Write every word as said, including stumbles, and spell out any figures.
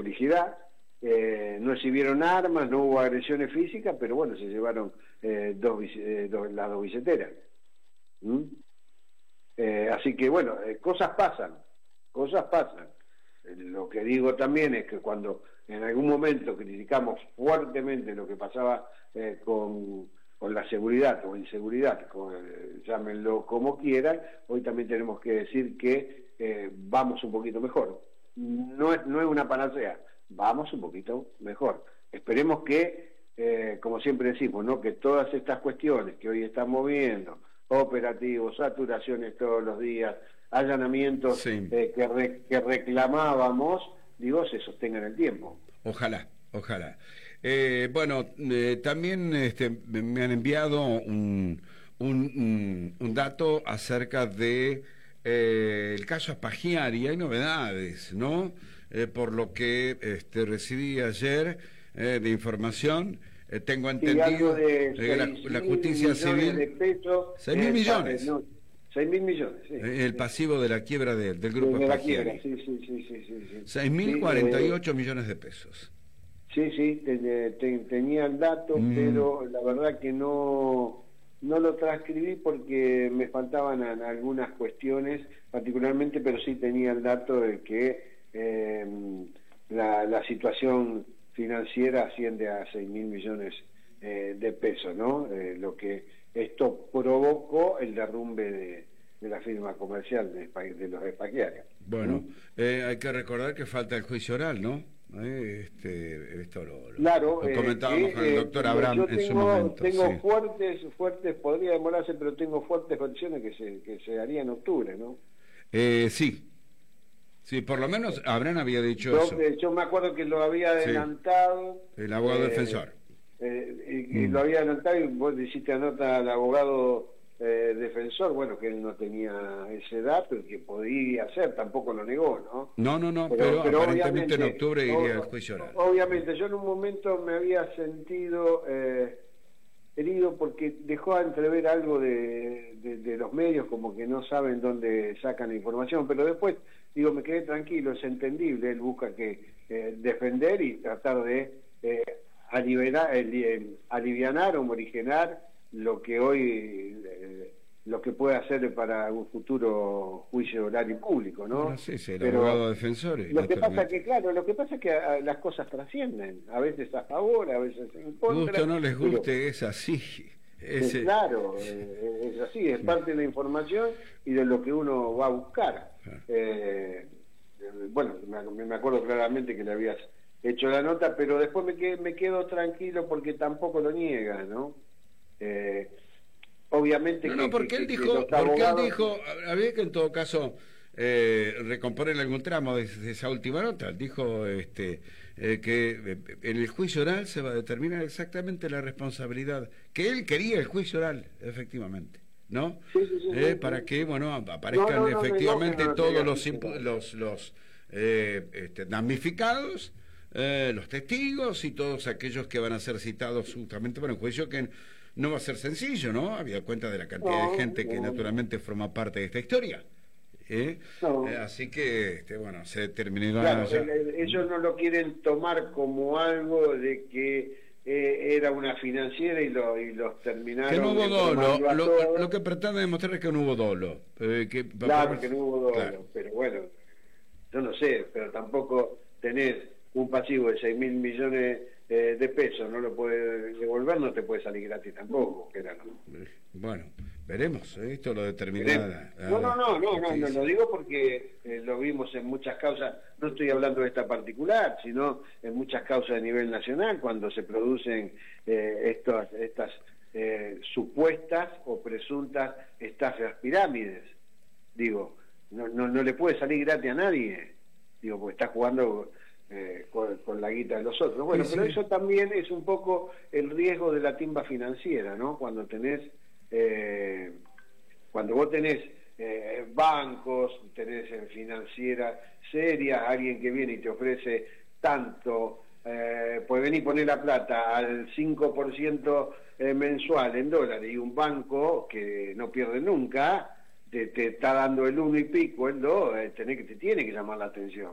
complicidad. Eh, no exhibieron armas, no hubo agresiones físicas, pero bueno, se llevaron eh, dos, eh, dos, las dos billeteras. ¿Mm? Eh, así que bueno, eh, cosas pasan, cosas pasan. Eh, lo que digo también es que cuando en algún momento criticamos fuertemente lo que pasaba eh, con, con la seguridad o inseguridad, con, eh, llámenlo como quieran, hoy también tenemos que decir que eh, vamos un poquito mejor. No es, no es una panacea, vamos un poquito mejor. Esperemos que, eh, como siempre decimos, ¿no?, que todas estas cuestiones que hoy estamos viendo, operativos, saturaciones todos los días, allanamientos sí. eh, que, re, que reclamábamos, digo, se sostengan en el tiempo. Ojalá, ojalá. Eh, bueno, eh, también este, me han enviado un, un, un, un dato acerca de eh, el caso Spaghiari. Hay novedades, ¿no? Eh, por lo que este, recibí ayer eh, de información, eh, tengo entendido de que la, la justicia civil... De pesos, seis mil millones. No, seis mil millones, sí. El pasivo de la quiebra de, del grupo de Spaghiari. Sí, sí, sí, sí, sí, sí. seis mil cuarenta y ocho sí, eh, millones de pesos. Sí, sí, te, te, tenía el dato, mm. pero la verdad que no, no lo transcribí porque me faltaban algunas cuestiones, particularmente, pero sí tenía el dato de que eh, la, la situación financiera asciende a seis mil millones eh, de pesos, ¿no? Eh, lo que esto provocó el derrumbe de, de la firma comercial de, de los Spaghiari. Bueno, ¿Mm? eh, hay que recordar que falta el juicio oral, ¿no? Eh, este, esto lo, lo, claro, lo comentábamos eh, con el doctor Abraham yo en tengo, su momento. Tengo sí. fuertes, fuertes, podría demorarse, pero tengo fuertes versiones que se, que se haría en octubre, ¿no? Eh, sí, sí, por lo menos Abraham había dicho yo, eso. Eh, yo me acuerdo que lo había adelantado. Sí. El abogado eh, defensor. Eh, y, y mm. lo había adelantado y vos le hiciste nota al abogado eh, defensor, bueno, que él no tenía ese dato y que podía hacer, tampoco lo negó, ¿no? No, no, no, pero, pero, pero aparentemente en octubre iría al juicio oral. Obviamente, yo en un momento me había sentido eh, herido porque dejó a entrever algo de, de, de los medios, como que no saben dónde sacan la información, pero después, digo, me quedé tranquilo, es entendible, él busca que eh, defender y tratar de eh, aliviar, eh, alivianar o morigenar lo que hoy, eh, lo que puede hacer para un futuro juicio oral y público, ¿no? No sé, si el Pero abogado defensor. Lo que pasa que, claro, lo que pasa es que a, a, las cosas trascienden, a veces a favor, a veces en contra. Guste o no les guste, pero, es así. Es, es, claro, eh, es así, es parte de la información y de lo que uno va a buscar. Ah. Eh, bueno, me, me acuerdo claramente que le habías hecho la nota, pero después me quedo, me quedo tranquilo porque tampoco lo niega, ¿no? Eh, obviamente no, que, no, porque que, él que dijo, porque abogados... él dijo, había que en todo caso eh, recomponer algún tramo de, de esa última nota. Dijo este eh, que eh, en el juicio oral se va a determinar exactamente la responsabilidad, que él quería el juicio oral, efectivamente, ¿no? Sí, sí, sí, eh, sí, para sí. que, bueno, aparezcan no, no, no, efectivamente no, no, todos no, los, no, los, los eh, este, damnificados, Eh, los testigos y todos aquellos que van a ser citados justamente para un juicio que no va a ser sencillo, ¿no? Habida cuenta de la cantidad no, de gente que no. naturalmente forma parte de esta historia. ¿eh? No. Eh, así que, este, bueno, se terminará... Claro, ya... ellos no lo quieren tomar como algo de que eh, era una financiera y, lo, y los terminaron... Que no hubo dolo, lo, lo que todo. pretende demostrar es que no hubo dolo. Eh, que, Claro, para... que no hubo dolo, claro. Pero bueno, yo no sé, pero tampoco tenés un pasivo de seis mil millones eh, de pesos, no lo puedes devolver, no te puede salir gratis tampoco. Que era, ¿no? Bueno, veremos, ¿eh? Esto lo determinará. No, no, no, no, no, no, lo digo porque eh, lo vimos en muchas causas, no estoy hablando de esta particular, sino en muchas causas a nivel nacional, cuando se producen eh, estos, estas eh, supuestas o presuntas estafas pirámides. Digo, no, no, no le puede salir gratis a nadie, digo, porque está jugando... Eh, con, con la guita de los otros. Bueno, sí, pero sí. Eso también es un poco el riesgo de la timba financiera, ¿no? Cuando tenés, eh, cuando vos tenés eh, bancos, tenés en financieras serias, alguien que viene y te ofrece tanto, eh, puede venir y poner la plata al cinco por ciento eh, mensual en dólares, y un banco que no pierde nunca, te, te está dando el uno y pico, el dos, eh, tenés que, te tiene que llamar la atención.